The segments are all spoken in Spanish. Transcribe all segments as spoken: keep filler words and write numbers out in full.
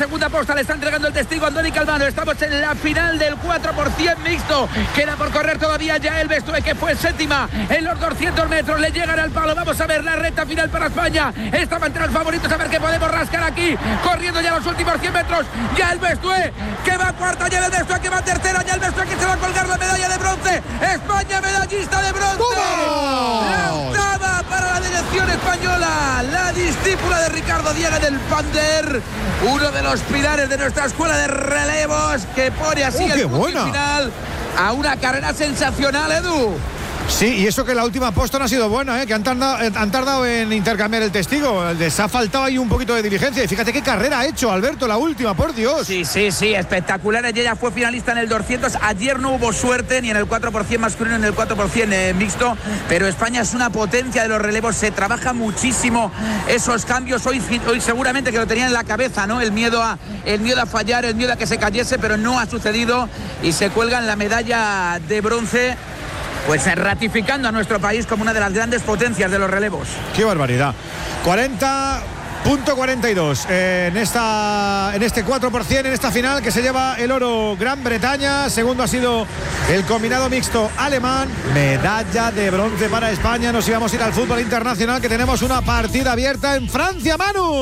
segunda posta, le está entregando el testigo Andoni Calvano. Estamos en la final del cuatro por cien mixto. Queda por correr todavía Yael Bestúe, que fue séptima en los doscientos metros. Le llegan al palo. Vamos a ver la recta final para España. Estaban entre los favoritos, a ver qué podemos rascar aquí. Corriendo ya los últimos cien metros. Yael Bestúe, que va cuarta. Yael Bestúe, que va tercera. Yael Bestúe, que se va a colgar la medalla de bronce. España medallista de bronce. ¡Vamos! La octava para la delegación española. La discípula de Ricardo Diego del Pander. Uno de los pilares de nuestra escuela de relevos, que pone así oh, el punto buena. final a una carrera sensacional, Edu. Sí, y eso que la última posta no ha sido buena, ¿eh? Que han tardado, han tardado en intercambiar el testigo. Les ha faltado ahí un poquito de diligencia. Y fíjate qué carrera ha hecho Alberto, la última, por Dios. Sí, sí, sí, espectacular. Ella fue finalista en el doscientos. Ayer no hubo suerte ni en el cuatro por cien masculino ni en el cuatro por cien eh, mixto. Pero España es una potencia de los relevos. Se trabaja muchísimo esos cambios. Hoy, hoy seguramente que lo tenían en la cabeza, ¿no? El miedo a, el miedo a fallar, el miedo a que se cayese, pero no ha sucedido. Y se cuelgan la medalla de bronce, pues ratificando a nuestro país como una de las grandes potencias de los relevos. ¡Qué barbaridad! cuarenta punto cuarenta y dos en, esta, en este cuatro por cien, en esta final, que se lleva el oro Gran Bretaña. Segundo ha sido el combinado mixto alemán. Medalla de bronce para España. Nos íbamos a ir al fútbol internacional, que tenemos una partida abierta en Francia,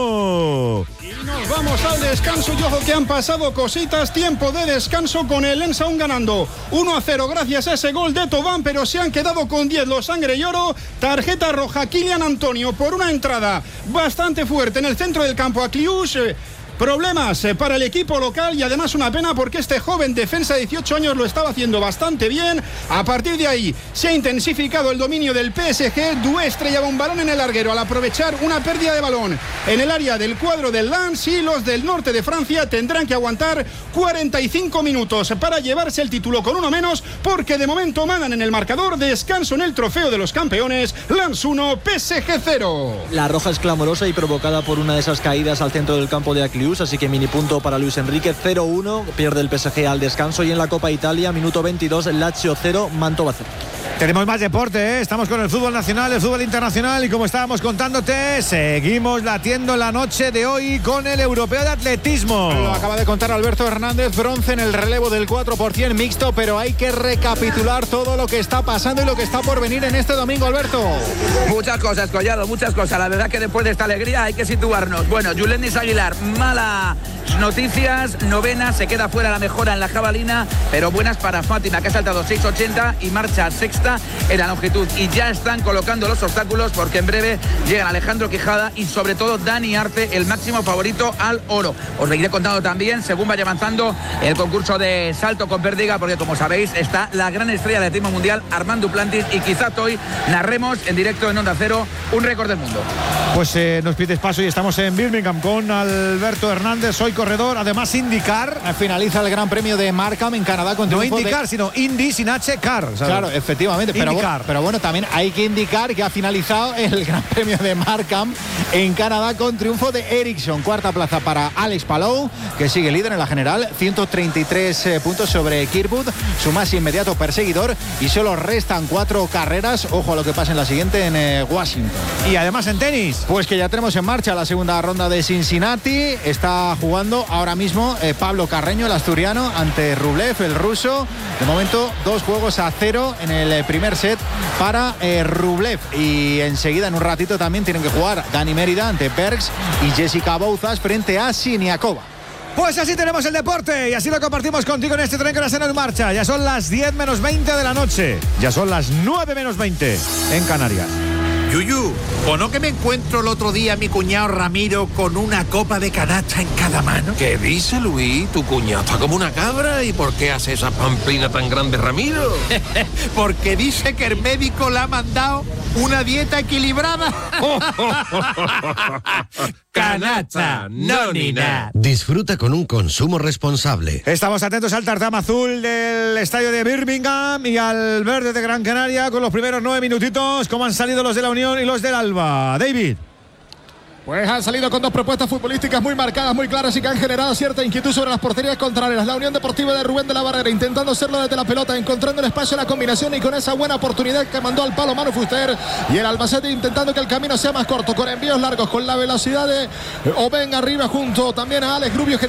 Manu. Y nos vamos al descanso, y ojo que han pasado cositas. Tiempo de descanso con el Lens aún ganando uno a cero gracias a ese gol de Thauvin, pero se han quedado con diez los sangre y oro. Tarjeta roja Kylian Antonio por una entrada bastante fuerte en el centro del campo a Clius. Problemas para el equipo local, y además una pena porque este joven defensa de dieciocho años lo estaba haciendo bastante bien. A partir de ahí se ha intensificado el dominio del P S G. Doué estrellaba un balón en el larguero al aprovechar una pérdida de balón en el área del cuadro del Lens, y los del norte de Francia tendrán que aguantar cuarenta y cinco minutos para llevarse el título con uno menos, porque de momento mandan en el marcador. Descanso en el trofeo de los campeones. Lens uno, P S G cero. La roja es clamorosa y provocada por una de esas caídas al centro del campo de Aclius, así que mini punto para Luis Enrique. Cero uno, pierde el P S G al descanso. Y en la Copa Italia, minuto veintidós, Lazio cero, Mantova cero. Tenemos más deporte, ¿eh? Estamos con el fútbol nacional, el fútbol internacional, y como estábamos contándote, seguimos latiendo la noche de hoy con el europeo de atletismo. Lo acaba de contar Alberto Hernández, bronce en el relevo del cuatro por cien mixto, pero hay que recapitular todo lo que está pasando y lo que está por venir en este domingo, Alberto. Muchas cosas, Collado, muchas cosas. La verdad que después de esta alegría hay que situarnos. Bueno, Yulendis Aguilar, malas noticias, novena, se queda fuera la mejora en la jabalina, pero buenas para Fátima, que ha saltado seis ochenta y marcha sexta en la longitud. Y ya están colocando los obstáculos, porque en breve llegan Alejandro Quijada y sobre todo Dani Arce, el máximo favorito al oro. Os seguiré contando también según vaya avanzando el concurso de salto con pértiga, porque como sabéis está la gran estrella de atletismo mundial, Armand Duplantis, y quizás hoy narremos en directo en Onda Cero un récord del mundo. Pues eh, nos pides paso y estamos en Birmingham con Alberto Hernández. Soy corredor, además IndyCar. Finaliza el Gran Premio de Markham en Canadá con no triunfo IndyCar, de... sino Indy sin H, Car, ¿sabes? Claro, efectivamente, pero bueno, pero bueno, también hay que indicar que ha finalizado el Gran Premio de Markham en Canadá con triunfo de Ericsson. Cuarta plaza para Alex Palou, que sigue líder en la general, ciento treinta y tres eh, puntos sobre Kirkwood, su más inmediato perseguidor, y solo restan cuatro carreras. Ojo a lo que pasa en la siguiente en eh, Washington. Y además en tenis, pues que ya tenemos en marcha la segunda ronda de Cincinnati. Está jugando ahora mismo eh, Pablo Carreño, el asturiano, ante Rublev, el ruso. De momento dos juegos a cero en el eh, primer set para eh, Rublev, y enseguida en un ratito también tienen que jugar Dani Mérida ante Bergs y Jessica Bouzas frente a Siniakova. Pues así tenemos el deporte y así lo compartimos contigo en este tren que en marcha. Ya son las diez menos veinte de la noche, ya son las nueve menos veinte en Canarias. Yuyu, ¿o no que me encuentro el otro día a mi cuñado Ramiro con una copa de canacha en cada mano? ¿Qué dice, Luis? Tu cuñado está como una cabra. ¿Y por qué hace esa pamplina tan grande, Ramiro? Porque dice que el médico le ha mandado una dieta equilibrada. Canacha, no ni nada. Disfruta con un consumo responsable. Estamos atentos al tartama azul del estadio de Birmingham y al verde de Gran Canaria con los primeros nueve minutitos. ¿Cómo han salido los de la Unión y los del Alba? David. Pues han salido con dos propuestas futbolísticas muy marcadas, muy claras, y que han generado cierta inquietud sobre las porterías contrarias. La Unión Deportiva de Rubén de la Barrera intentando hacerlo desde la pelota, encontrando el espacio en la combinación y con esa buena oportunidad que mandó al palo Manu Fuster. Y el Albacete intentando que el camino sea más corto, con envíos largos, con la velocidad de Oben arriba junto también a Alex Rubio.